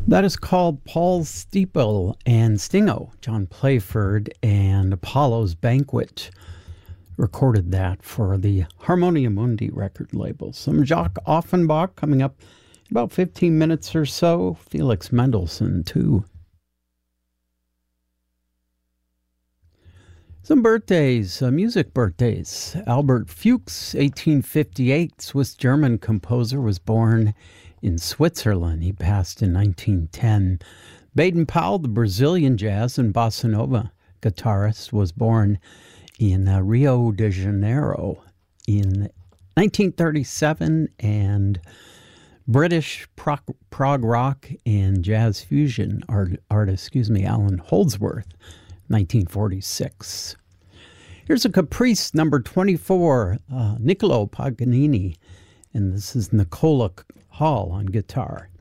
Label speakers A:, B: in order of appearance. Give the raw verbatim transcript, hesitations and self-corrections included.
A: That is called Paul Steeple and Stingo. John Playford and Apollo's Banquet recorded that for the Harmonia Mundi record label. Some Jacques Offenbach coming up in about fifteen minutes or so. Felix Mendelssohn, too. Some birthdays, uh, music birthdays. Albert Fuchs, eighteen fifty-eight, Swiss-German composer, was born in Switzerland. He passed in nineteen ten. Baden-Powell, the Brazilian jazz and bossa nova guitarist, was born in uh, Rio de Janeiro in nineteen thirty-seven, and British prog, prog rock and jazz fusion art, artist, excuse me, Alan Holdsworth, nineteen forty-six. Here's a Caprice number twenty-four, uh, Niccolo Paganini, and this is Nicola Hall on guitar.